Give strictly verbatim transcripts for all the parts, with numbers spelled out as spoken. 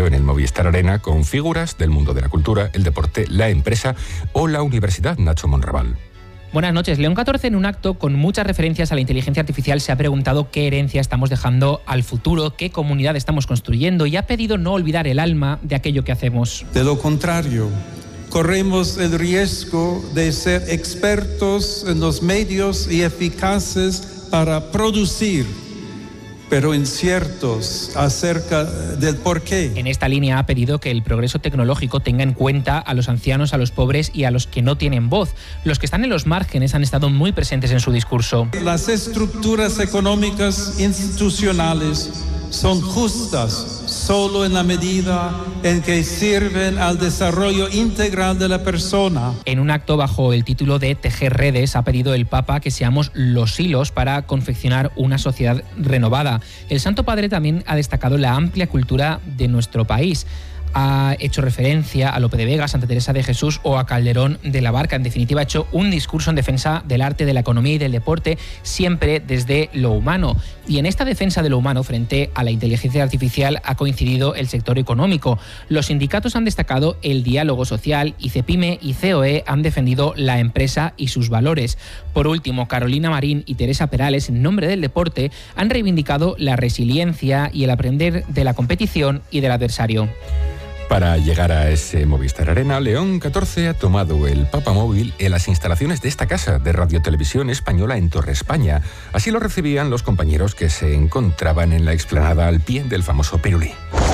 en el Movistar Arena con figuras del mundo de la cultura, el deporte, la empresa o la universidad. Nacho Monraval. Buenas noches. León catorce, en un acto con muchas referencias a la inteligencia artificial, se ha preguntado qué herencia estamos dejando al futuro, qué comunidad estamos construyendo, y ha pedido no olvidar el alma de aquello que hacemos. De lo contrario, corremos el riesgo de ser expertos en los medios y eficaces para producir, pero inciertos acerca del porqué. En esta línea ha pedido que el progreso tecnológico tenga en cuenta a los ancianos, a los pobres y a los que no tienen voz. Los que están en los márgenes han estado muy presentes en su discurso. Las estructuras económicas institucionales son justas solo en la medida en que sirven al desarrollo integral de la persona. En un acto bajo el título de Tejer Redes ha pedido el Papa que seamos los hilos para confeccionar una sociedad renovada. El Santo Padre también ha destacado la amplia cultura de nuestro país. Ha hecho referencia a Lope de Vega, Santa Teresa de Jesús o a Calderón de la Barca. En definitiva, ha hecho un discurso en defensa del arte, de la economía y del deporte, siempre desde lo humano. Y en esta defensa de lo humano frente a la inteligencia artificial ha coincidido el sector económico. Los sindicatos han destacado el diálogo social y CEPIME y C O E han defendido la empresa y sus valores. Por último, Carolina Marín y Teresa Perales, en nombre del deporte, han reivindicado la resiliencia y el aprender de la competición y del adversario. Para llegar a ese Movistar Arena, León catorce ha tomado el Papamóvil en las instalaciones de esta casa de Radio Televisión Española en Torre España. Así lo recibían los compañeros que se encontraban en la explanada al pie del famoso Pirulí.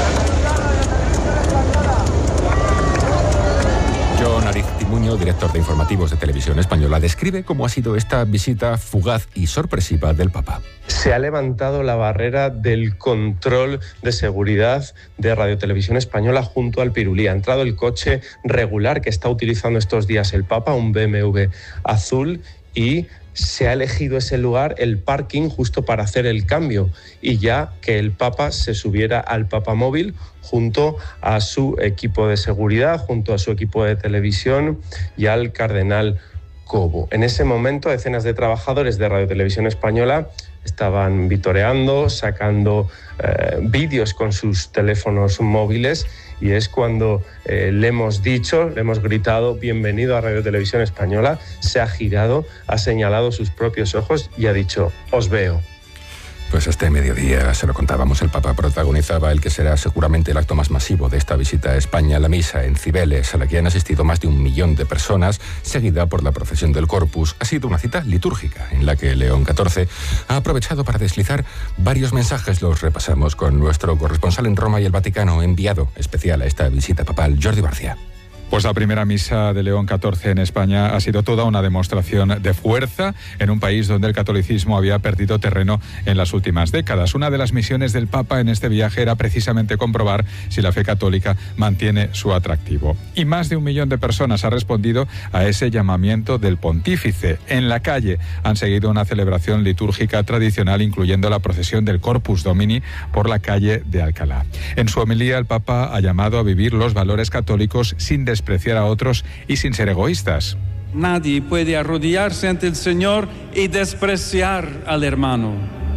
Jon Ariztimuño, director de informativos de Televisión Española, describe cómo ha sido esta visita fugaz y sorpresiva del Papa. Se ha levantado la barrera del control de seguridad de Radio Televisión Española junto al Pirulí. Ha entrado el coche regular que está utilizando estos días el Papa, un B M W azul, y se ha elegido ese lugar, el parking, justo para hacer el cambio y ya que el Papa se subiera al Papamóvil junto a su equipo de seguridad, junto a su equipo de televisión y al cardenal Cobo. En ese momento, decenas de trabajadores de Radio Televisión Española estaban vitoreando, sacando eh, vídeos con sus teléfonos móviles, y es cuando eh, le hemos dicho, le hemos gritado bienvenido a Radio Televisión Española. Se ha girado, ha señalado sus propios ojos y ha dicho os veo. Pues este mediodía, se lo contábamos, el Papa protagonizaba el que será seguramente el acto más masivo de esta visita a España, la misa en Cibeles, a la que han asistido más de un millón de personas, seguida por la procesión del Corpus. Ha sido una cita litúrgica en la que León catorce ha aprovechado para deslizar varios mensajes. Los repasamos con nuestro corresponsal en Roma y el Vaticano, enviado especial a esta visita papal, Jordi Barcia. Pues la primera misa de León catorce en España ha sido toda una demostración de fuerza en un país donde el catolicismo había perdido terreno en las últimas décadas. Una de las misiones del Papa en este viaje era precisamente comprobar si la fe católica mantiene su atractivo. Y más de un millón de personas ha respondido a ese llamamiento del pontífice. En la calle han seguido una celebración litúrgica tradicional, incluyendo la procesión del Corpus Domini por la calle de Alcalá. En su homilía, el Papa ha llamado a vivir los valores católicos sin despreciar a otros y sin ser egoístas. Nadie puede arrodillarse ante el Señor y despreciar al hermano.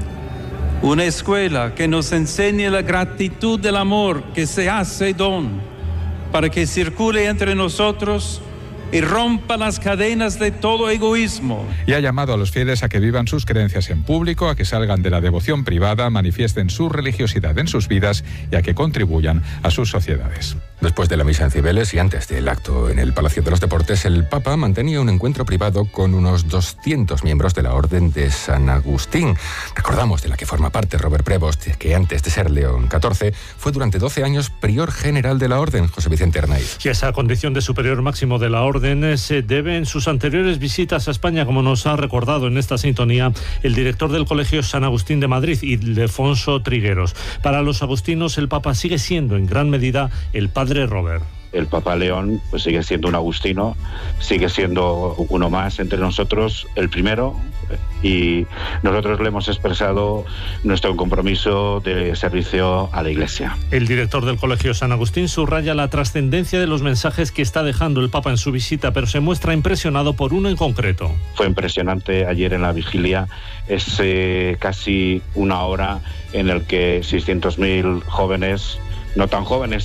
Una escuela que nos enseñe la gratitud del amor que se hace don para que circule entre nosotros y rompa las cadenas de todo egoísmo. Y ha llamado a los fieles a que vivan sus creencias en público, a que salgan de la devoción privada, manifiesten su religiosidad en sus vidas y a que contribuyan a sus sociedades. Después de la misa en Cibeles y antes del acto en el Palacio de los Deportes, el Papa mantenía un encuentro privado con unos doscientos miembros de la Orden de San Agustín. Recordamos, de la que forma parte Robert Prevost, que antes de ser León catorce fue durante doce años prior general de la Orden, José Vicente Arnaiz. Y esa condición de superior máximo de la Orden se debe en sus anteriores visitas a España, como nos ha recordado en esta sintonía el director del Colegio San Agustín de Madrid, Ildefonso Trigueros. Para los agustinos, el Papa sigue siendo en gran medida el padre Robert. El Papa León pues sigue siendo un agustino, sigue siendo uno más entre nosotros, el primero, y nosotros le hemos expresado nuestro compromiso de servicio a la Iglesia. El director del Colegio San Agustín subraya la trascendencia de los mensajes que está dejando el Papa en su visita, pero se muestra impresionado por uno en concreto. Fue impresionante ayer en la vigilia, es eh, casi una hora en el que seiscientos mil jóvenes, no tan jóvenes,